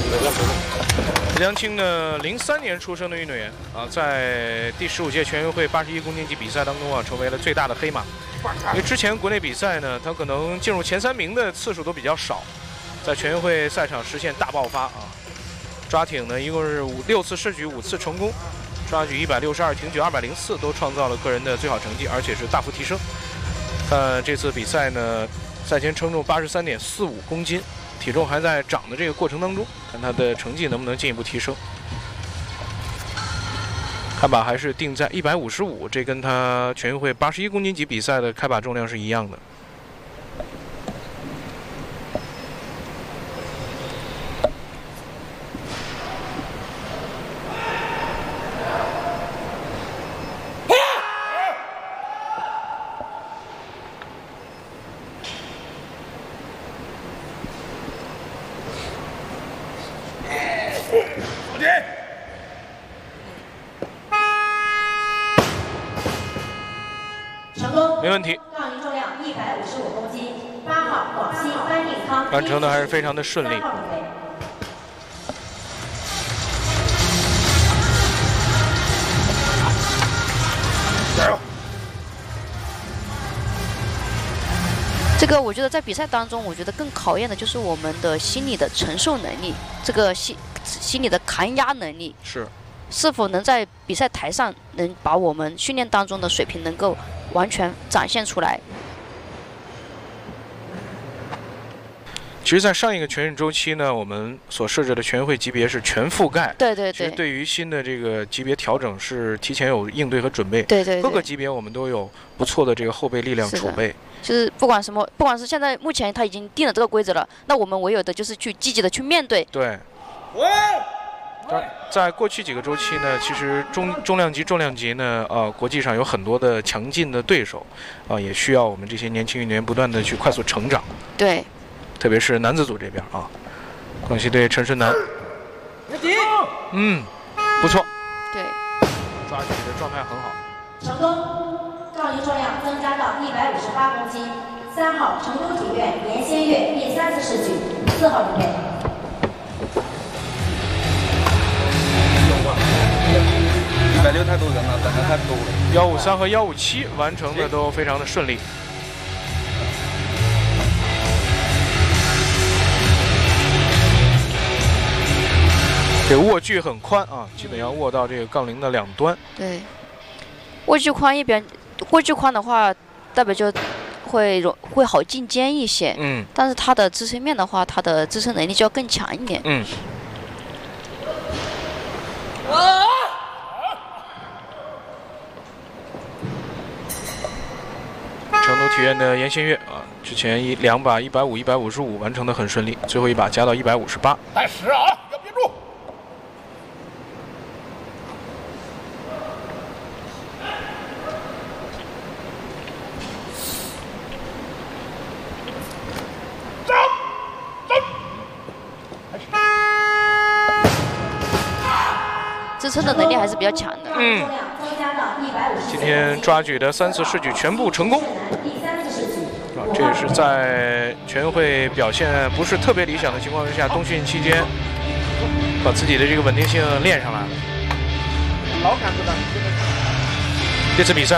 梁青呢，03年出生的运动员啊，在第15届全运会81公斤级比赛当中啊，成为了最大的黑马。因为之前国内比赛呢，他可能进入前3名的次数都比较少，在全运会赛场实现大爆发啊！抓挺呢，一共是6次试举5次成功，抓举162，挺举204，都创造了个人的最好成绩，而且是大幅提升。这次比赛呢，赛前称重83.45公斤。 体重还在涨的这个过程当中，看他的成绩能不能进一步提升。开把还是定在155，这跟他全运会81公斤级比赛的开把重量是一样的。没问题。 杠铃重量155公斤，8号广西安定康。 完成的还是非常的顺利。 加油！ 这个我觉得在比赛当中，我觉得更考验的就是我们的心理的承受能力，这个心理的抗压能力是否能在比赛台上能把我们训练当中的水平能够完全展现出来。 其实，在上一个全运周期呢，我们所设置的全运会级别是全覆盖。 对对对。 其实对于新的这个级别调整是提前有应对和准备。 对对对。 各个级别我们都有不错的这个后备力量储备。 就是不管是现在目前他已经定了这个规则了，那我们唯有的就是去积极的去面对。 对。在过去几个周期呢，其实重量级呢，国际上有很多的强劲的对手，也需要我们这些年轻运动员不断的去快速成长。 对。 特别是男子组这边啊，广西队陈顺南，不错， 对， 抓举的状态很好， 成功，杠铃重量增加到158公斤，3号成都体院严先月第3次试举，4号准备。 160太多人了，等的太多了。 153和157完成的都非常的顺利。这握距很宽啊，基本要握到这个杠铃的2端。 对，握距宽的话，代表就会好进肩一些。但是它的支撑面的话，它的支撑能力就要更强一点。 成都体院的严先月啊，之前2把150、155完成的很顺利，最后一把加到158。 带10啊，要憋住。 支撑的能力还是比较强的。 今天抓举的3次试举全部成功。这也是在全运会表现不是特别理想的情况之下，冬训期间把自己的这个稳定性练上来了。这次比赛。